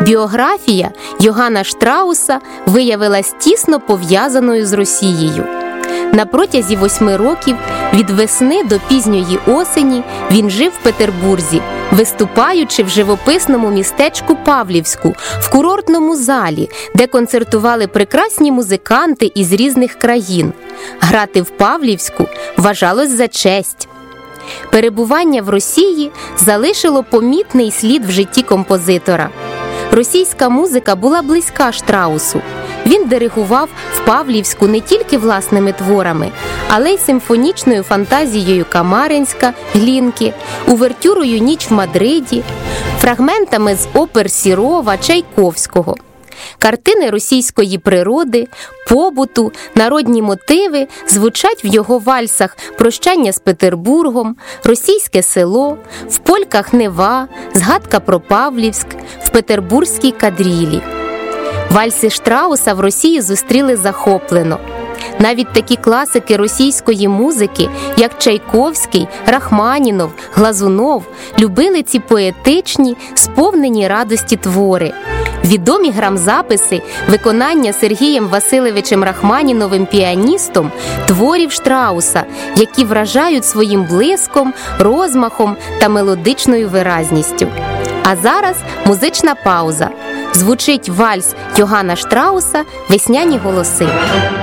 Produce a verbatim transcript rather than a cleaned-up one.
Біографія Йоганна Штрауса виявилась тісно пов'язаною з Росією. На протязі восьми років, від весни до пізньої осені, він жив в Петербурзі, виступаючи в живописному містечку Павлівську, в курортному залі, де концертували прекрасні музиканти із різних країн. Грати в Павлівську вважалось за честь. Перебування в Росії залишило помітний слід в житті композитора. Російська музика була близька Штраусу. Він диригував в Павлівську не тільки власними творами, але й симфонічною фантазією Камаринська, Глінки, увертюрою «Ніч в Мадриді», фрагментами з опер Сірова, Чайковського. Картини російської природи, побуту, народні мотиви звучать в його вальсах «Прощання з Петербургом», «Російське село», в польках «Нева», «Згадка про Павлівськ», в петербурзькій кадрілі. Вальси Штрауса в Росії зустріли захоплено. Навіть такі класики російської музики, як Чайковський, Рахманінов, Глазунов, любили ці поетичні, сповнені радості твори. Відомі грамзаписи виконання Сергієм Васильовичем Рахманіновим піаністом творів Штрауса, які вражають своїм блиском, розмахом та мелодичною виразністю. А зараз музична пауза. Звучить вальс Йоганна Штрауса «Весняні голоси».